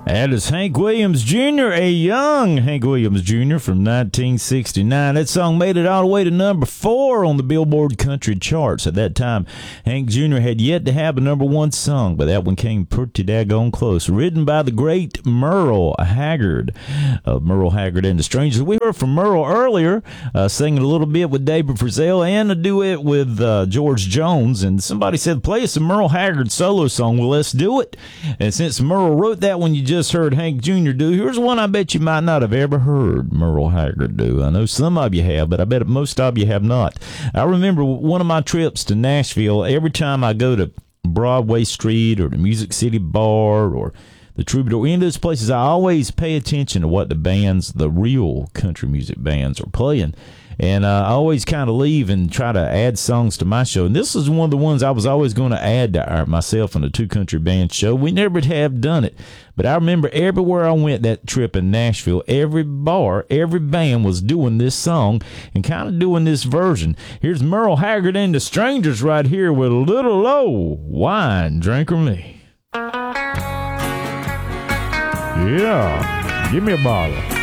That is Hank Williams Jr., a young Hank Williams Jr. from 1969. That song made it all the way to number 4 on the Billboard Country charts. At that time, Hank Jr. had yet to have a number 1 song, but that one came pretty daggone close. Written by the great Merle Haggard of Merle Haggard and the Strangers. We heard from Merle earlier, singing a little bit with David Frizzell and a duet with George Jones. And somebody said, play us a Merle Haggard solo song. Well, let's do it. And since Merle wrote that one you just heard Hank Jr. do, here's one I bet you might not have ever heard Merle Haggard do. I know some of you have, but I bet most of you have not. I remember one of my trips to Nashville. Every time I go to Broadway Street or the Music City Bar or the Troubadour, any of those places, I always pay attention to what the bands, the real country music bands, are playing. And I always kind of leave and try to add songs to my show. And this is one of the ones I was always going to add to myself and the Two Country Band show. We never have done it. But I remember everywhere I went that trip in Nashville, every bar, every band was doing this song and kind of doing this version. Here's Merle Haggard and the Strangers right here with Little Low Wine Drinker Me. Yeah, give me a bottle.